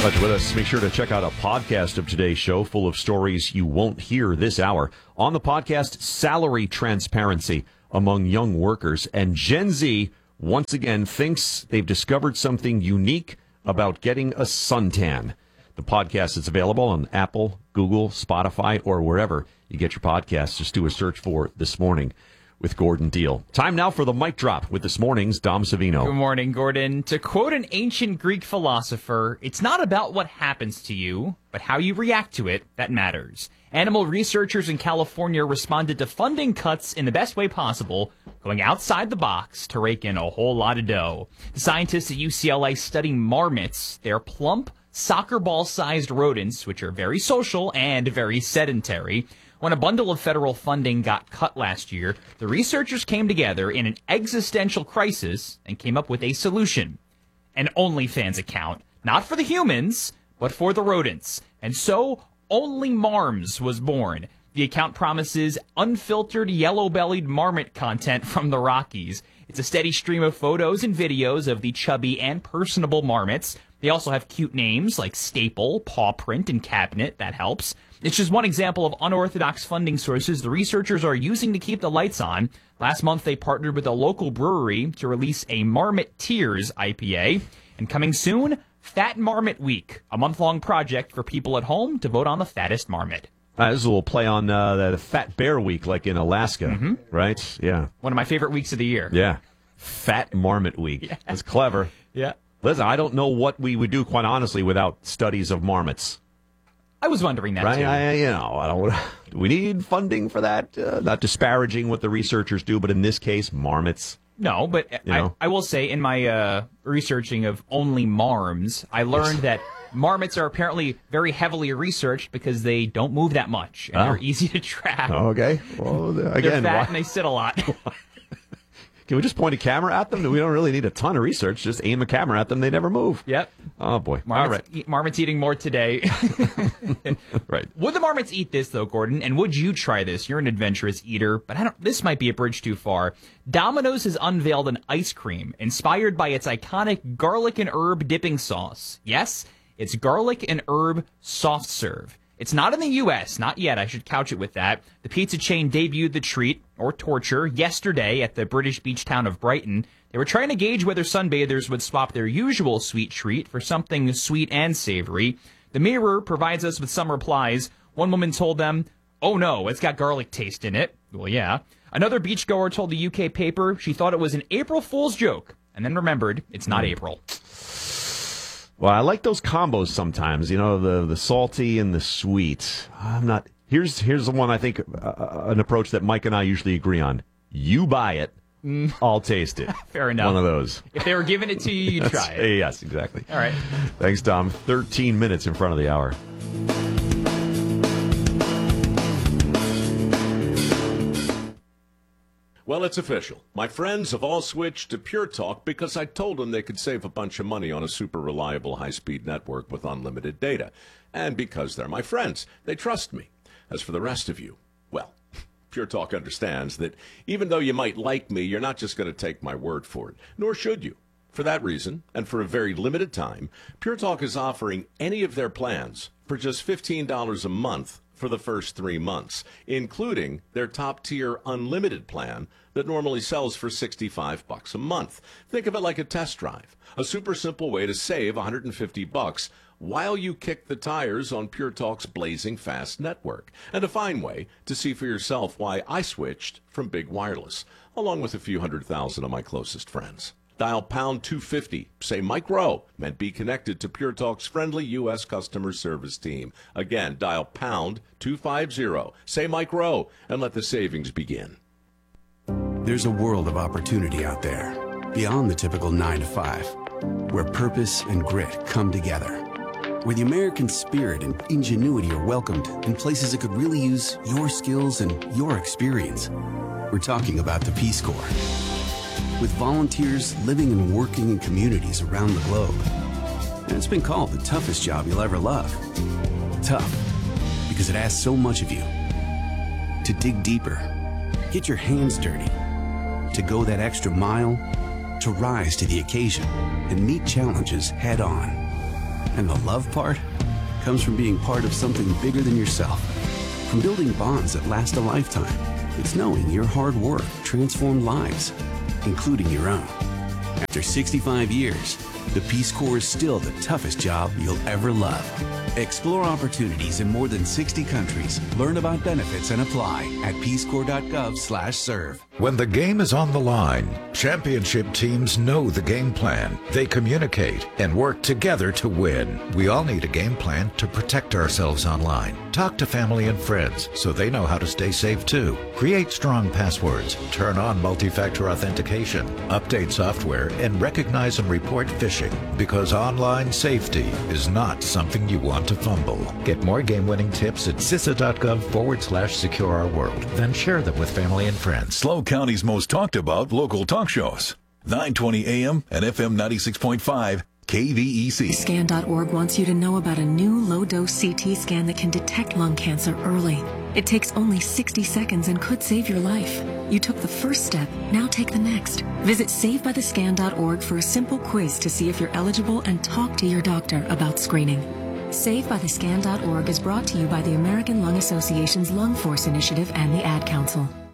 Glad you're with us. Make sure to check out a podcast of today's show full of stories you won't hear this hour. On the podcast, salary transparency among young workers. And Gen Z, once again, thinks they've discovered something unique about getting a suntan. The podcast is available on Apple, Google, Spotify, or wherever you get your podcasts. Just do a search for This Morning with Gordon Deal. Time now for the mic drop with this morning's Dom Savino. Good morning, Gordon. To quote an ancient Greek philosopher, it's not about what happens to you, but how you react to it that matters. Animal researchers in California responded to funding cuts in the best way possible, going outside the box to rake in a whole lot of dough. The scientists at UCLA study marmots. They're plump, soccer ball-sized rodents, which are very social and very sedentary. When a bundle of federal funding got cut last year, the researchers came together in an existential crisis and came up with a solution. An OnlyFans account, not for the humans, but for the rodents. And so, Only Marms was born. The account promises unfiltered, yellow-bellied marmot content from the Rockies. It's a steady stream of photos and videos of the chubby and personable marmots. They also have cute names like Staple, Paw Print, and Cabinet. That helps. It's just one example of unorthodox funding sources the researchers are using to keep the lights on. Last month, they partnered with a local brewery to release a Marmot Tears IPA. And coming soon, Fat Marmot Week, a month-long project for people at home to vote on the fattest marmot. This is a little play on the Fat Bear Week, like in Alaska, right? Yeah. One of my favorite weeks of the year. Yeah. Fat Marmot Week. Yeah. That's clever. Yeah. Listen, I don't know what we would do, quite honestly, without studies of marmots. I was wondering that, right? too. I don't. Do we need funding for that? Not disparaging what the researchers do, but in this case, marmots. No, but I will say in my researching of Only Marms, I learned that marmots are apparently very heavily researched because they don't move that much and they're easy to track. Okay. Well, again, they're fat and they sit a lot. Can we just point a camera at them? We don't really need a ton of research. Just aim a camera at them. They never move. Yep. Oh, boy. Marmots, all right. Marmots eating more today. Right. Would the marmots eat this, though, Gordon? And would you try this? You're an adventurous eater, but this might be a bridge too far. Domino's has unveiled an ice cream inspired by its iconic garlic and herb dipping sauce. Yes, it's garlic and herb soft serve. It's not in the U.S., not yet, I should couch it with that. The pizza chain debuted the treat, or torture, yesterday at the British beach town of Brighton. They were trying to gauge whether sunbathers would swap their usual sweet treat for something sweet and savory. The Mirror provides us with some replies. One woman told them, "Oh no, it's got garlic taste in it." Well, yeah. Another beachgoer told the UK paper she thought it was an April Fool's joke, and then remembered it's not April. Well, I like those combos sometimes, the salty and the sweet. I'm not. Here's the one I think an approach that Mike and I usually agree on. You buy it, I'll taste it. Fair enough. One of those. If they were giving it to you, you'd try it. Yes, exactly. All right. Thanks, Tom. 13 minutes in front of the hour. Well, it's official. My friends have all switched to Pure Talk because I told them they could save a bunch of money on a super reliable high-speed network with unlimited data. And because they're my friends, they trust me. As for the rest of you, well, Pure Talk understands that even though you might like me, you're not just going to take my word for it, nor should you. For that reason, and for a very limited time, Pure Talk is offering any of their plans for just $15 a month for the first 3 months, including their top-tier unlimited plan that normally sells for $65 a month. Think of it like a test drive, a super simple way to save $150 while you kick the tires on Pure Talk's blazing fast network, and a fine way to see for yourself why I switched from Big Wireless, along with a few 100,000 of my closest friends. Dial pound 250, say Mike Rowe, and be connected to Pure Talk's friendly U.S. customer service team. Again, dial pound 250, say Mike Rowe, and let the savings begin. There's a world of opportunity out there, beyond the typical 9 to 5, where purpose and grit come together, where the American spirit and ingenuity are welcomed in places that could really use your skills and your experience. We're talking about the Peace Corps. With volunteers living and working in communities around the globe. And it's been called the toughest job you'll ever love. Tough, because it asks so much of you. To dig deeper, get your hands dirty, to go that extra mile, to rise to the occasion and meet challenges head on. And the love part comes from being part of something bigger than yourself. From building bonds that last a lifetime. It's knowing your hard work transformed lives, including your own. After 65 years, the Peace Corps is still the toughest job you'll ever love. Explore opportunities in more than 60 countries. Learn about benefits and apply at peacecorps.gov/serve. When the game is on the line, championship teams know the game plan. They communicate and work together to win. We all need a game plan to protect ourselves online. Talk to family and friends so they know how to stay safe too. Create strong passwords, turn on multi-factor authentication, update software, and recognize and report phishing, because online safety is not something you want to fumble. Get more game-winning tips at CISA.gov/secure our world. Then share them with family and friends. SLO County's most talked about local talk shows. 920 AM and FM 96.5 KVEC. Scan.org wants you to know about a new low-dose CT scan that can detect lung cancer early. It takes only 60 seconds and could save your life. You took the first step, now take the next. Visit SaveByTheScan.org for a simple quiz to see if you're eligible and talk to your doctor about screening. SaveByTheScan.org is brought to you by the American Lung Association's Lung Force Initiative and the Ad Council.